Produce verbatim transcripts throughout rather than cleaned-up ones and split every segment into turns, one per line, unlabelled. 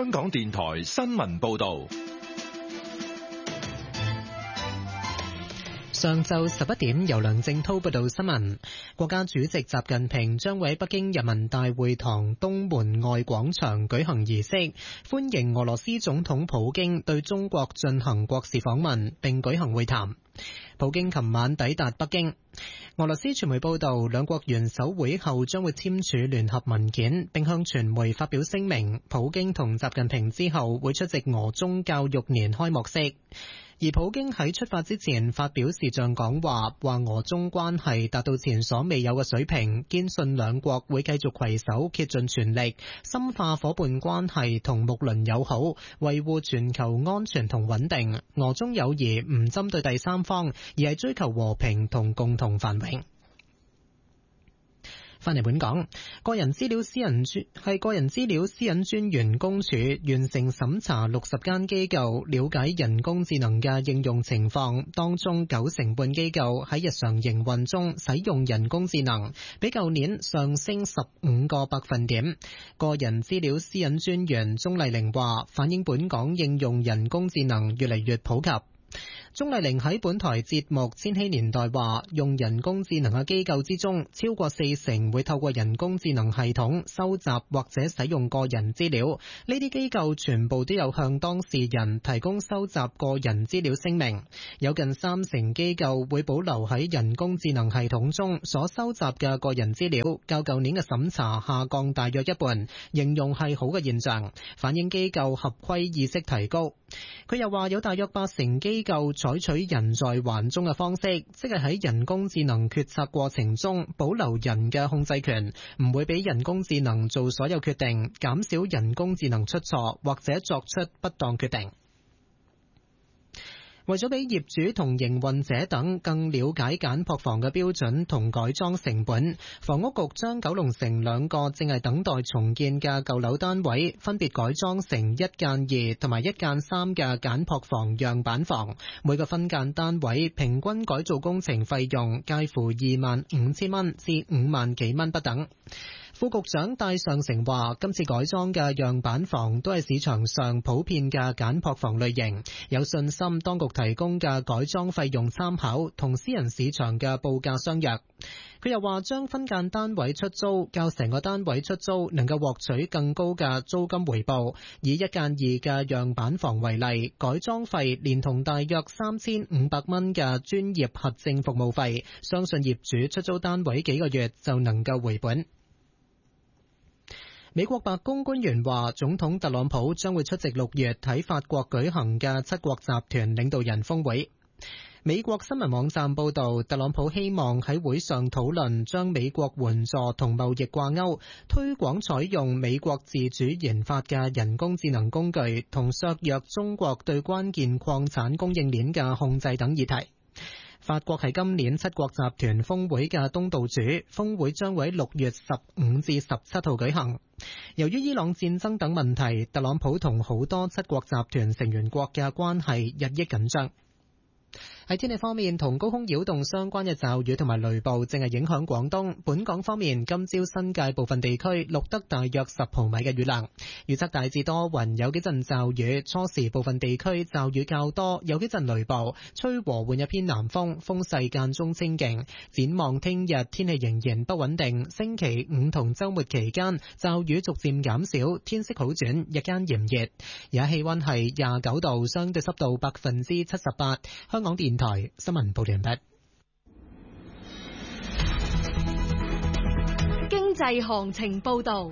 香港電台新聞報道。
上晝十一點，由梁正濤報道新聞。國家主席習近平將會喺北京人民大會堂東門外廣場舉行儀式，歡迎俄羅斯總統普京對中國進行國事訪問，並舉行會談。普京琴晚抵達北京。俄羅斯傳媒報道，兩國元首會後將會簽署聯合文件，並向傳媒發表聲明。普京同習近平之後會出席俄中教育年開幕式。而普京喺出發之前發表視像講話，話俄中關係達到前所未有嘅水平，堅信兩國會繼續攜手竭盡全力，深化伙伴關係同睦鄰友好，維護全球安全同穩定。俄中友誼唔針對第三方，而係追求和平同共同繁榮。翻嚟本港，個人資料私隱專係個人資料私隱專員公署完成審查六十間機構，了解人工智能嘅應用情況，當中九成半機構喺日常營運中使用人工智能，比舊年上升十五個百分點。個人資料私隱專員鍾麗玲話，反映本港應用人工智能越嚟越普及。鍾麗玲喺本台節目《千禧年代》話，用人工智能嘅機構之中，超過四成會透過人工智能系統收集或者使用個人資料。呢啲機構全部都有向當事人提供收集個人資料聲明。有近三成機構會保留喺人工智能系統中所收集嘅個人資料，較舊年嘅審查下降大約一半，形容係好嘅現象，反映機構合規意識提高。佢又話，有大約八成機構採取人在環中嘅方式，即係喺人工智能決策過程中保留人嘅控制權，唔會俾人工智能做所有決定，減少人工智能出錯或者作出不當決定。為咗俾業主同營運者等更了解簡樸房嘅標準同改裝成本，房屋局將九龍城兩個正係等待重建嘅舊樓單位分別改裝成一間二同埋一間三嘅簡樸房樣板房，每個分間單位平均改造工程費用介乎二萬五千蚊至五萬幾蚊不等。副局長戴尚成話，今次改裝嘅樣板房都係市場上普遍嘅簡樸房類型，有信心當局提供嘅改裝費用參考同私人市場嘅報價相若。佢又話，將分間單位出租較成個單位出租能夠獲取更高嘅租金回報。以一間二嘅樣板房為例，改裝費連同大約三千五百蚊嘅專業核證服務費，相信業主出租單位幾個月就能夠回本。美國白宮官員話，總統特朗普將會出席六月喺法國舉行嘅七國集團領導人峰會。美國新聞網站報道，特朗普希望喺會上討論將美國援助同貿易掛鈎，推廣採用美國自主研發嘅人工智能工具，同削弱中國對關鍵礦產供應鏈嘅控制等議題。法國係今年七國集團峰會嘅東道主，峰會將會喺六月十五至十七號舉行。由於伊朗戰爭等問題，特朗普同好多七國集團成員國嘅關係日益緊張。喺天氣方面，同高空擾動相關嘅驟雨同埋雷暴正係影響廣東。本港方面，今朝新界部分地區錄得大約十毫米嘅雨量。預測大致多雲，有幾陣驟雨，初時部分地區驟雨較多，有幾陣雷暴，吹和緩一偏南風，風勢間中清勁。展望聽日天氣仍然不穩定，星期五同週末期間驟雨逐漸減少，天色好轉，日間炎熱。而家氣溫係廿九度，相對濕度百分之七十八。香港電台新聞報道完畢。
經濟行情報道。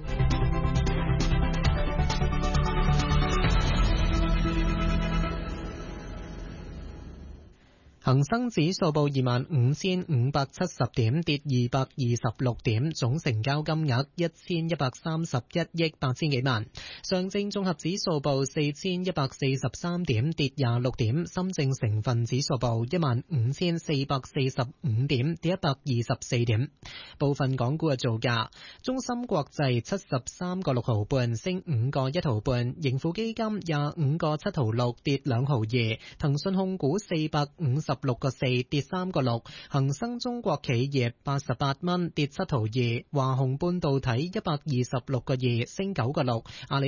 恒生指數報二萬五千五百七十點，跌二百二十六點，總成交金額一千一百三十一億八千幾萬。上證綜合指數報四千一百四十三點，跌廿六點。深證成分指數報一萬五千四百四十五點，跌一百二十四點。部分港股嘅造價：中芯國際七十三個六毫半，升五個一毫半；盈富基金廿五個七毫六，跌兩毫二；騰訊控股四百五十六個四，跌三個六；恒生中國企業八十八蚊，跌七毫二；華虹半導體一百二十六個二，升九個六；阿里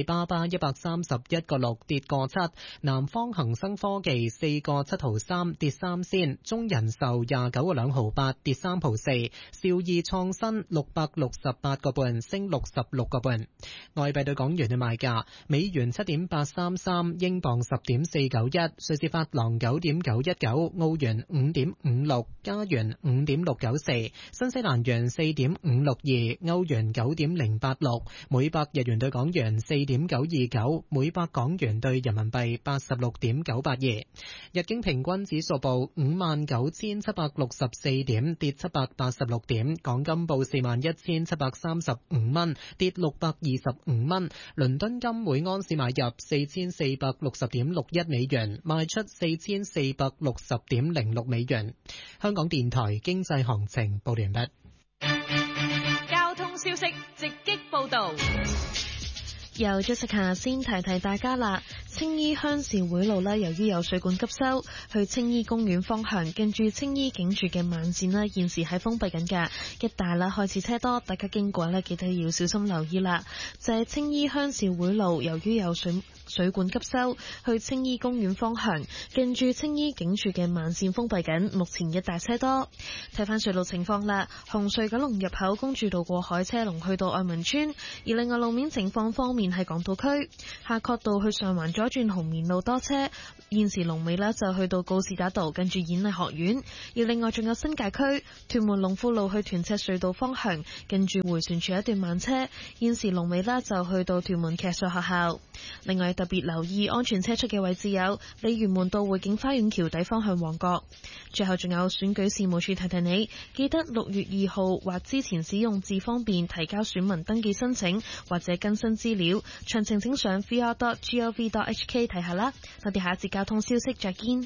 里巴巴一百三十一個六跌個七，南方恒生科技四個七毫三跌三仙，中人壽廿九個兩毫八跌三毫四，兆易創新六百六十八個半升六十六個半。外幣對港元嘅賣價：美元七點八三三，英鎊十點四九一，瑞士法郎九點九一九，澳元五點五六，加元五點六九四，新西蘭元四點五六二，歐元九點零八六，每百日元對港元四點九二九，每百港元對人民幣八十六點九八二。日經平均指數報五萬九千七百六十四點，跌七百八十六點。港金報四萬一千七百三十五蚊，跌六百二十五蚊。倫敦金每安士買入四千四百六十點六一美元，賣出四千四百六十點零六美元。香港電台經濟行情報完畢。
交通消息直擊報道。
由 Jessica 先提提大家啦，青衣鄉事會路呢，由於有水管急修，去青衣公園方向近住青衣警署嘅慢線呢，現時係封閉緊㗎，一帶啦開始車多，大家經過呢，記得要小心留意啦。就係青衣鄉事會路，由於有水水管急修，去青衣公園方向近住青衣警署嘅慢線封閉緊，目前一帶車多。睇翻隧道情況啦，紅隧九龍入口公主道過海車龍去到愛民村，而另外路面情況方面係港島區夏慤道去上環左轉紅棉路多車，現時龍尾呢就去到告士打道近住演藝學院，而另外仲有新界區屯門龍富路去屯赤隧道方向近住迴旋處一段慢車，現時龍尾呢就去到屯門騎術學校。另外特別留意安全車速嘅位置有鯉魚門道匯景花園橋底方向旺角。最後仲有選舉事務處提提你，記得六月二號或之前使用智方便提交選民登記申請或者更新資料，詳情請上 v r dot gov dot h k 睇下啦。我哋下一節交通消息再見。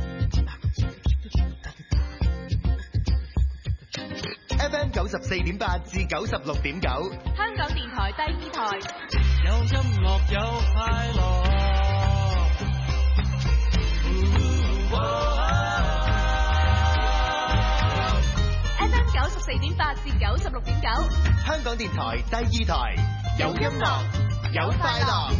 F M 九十四點八至九十六點九，
香港電台第二台，
有音樂有快樂。
F M 九十四點八至九十六點九，
香港電台第二台，有音樂有快樂。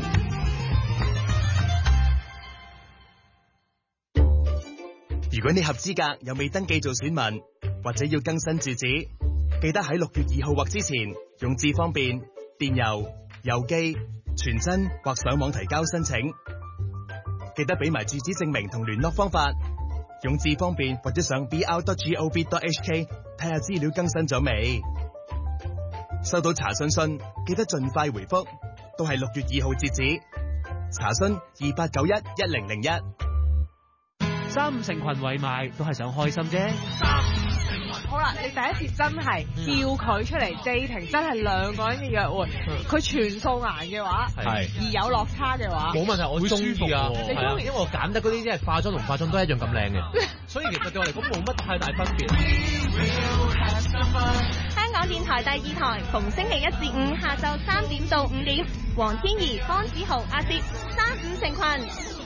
如果你合資格又未登記做選民，或者要更新住址，記得喺六月二號或之前用智方便、電郵、郵寄、傳真或上網提交申請。記得俾埋住址證明同聯絡方法。用智方便或者上 b r dot gov dot h k 睇下資料更新咗未。收到查詢信記得盡快回覆，都係六月二號截止。查詢二八九一一零零一。
三五成群圍埋都係想開心啫。
好啦，你第一次真係叫佢出嚟 dating，真係兩個人嘅約會，佢全素顏嘅話，
係
而有落差嘅話，
冇問題，我中意啊，
你中意，
因為我揀得嗰啲即係化妝同化妝都一樣咁靚嘅，所以其實對我嚟講冇乜太大分別。
香港電台第二台，逢星期一至五下晝三點到五點，黃天怡、方子豪、阿攝，三五成群。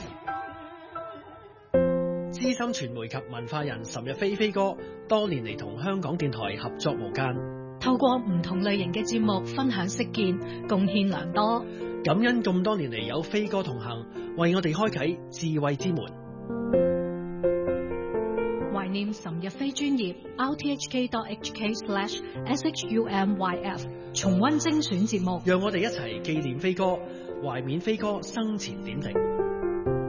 資深傳媒及文化人岑日飛飛哥，多年嚟同香港電台合作無間，
透過唔同類型嘅節目分享識見，貢獻良多。
感恩咁多年嚟有飛哥同行，為我哋開啟智慧之門。
懷念岑日飛專頁 r t h k dot h k slash s h u m y f 重溫精選節目，
讓我哋一齊紀念飛哥，懷緬飛哥生前點滴。